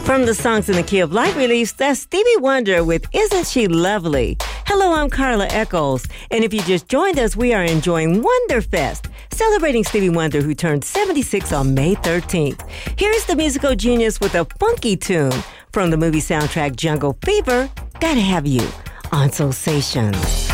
From the Songs in the Key of Light release, that's Stevie Wonder with Isn't She Lovely? Hello, I'm Carla Echols, and if you just joined us, we are enjoying Wonderfest, celebrating Stevie Wonder, who turned 76 on May 13th. Here's the musical genius with a funky tune from the movie soundtrack Jungle Fever, Gotta Have You, on Soulsation.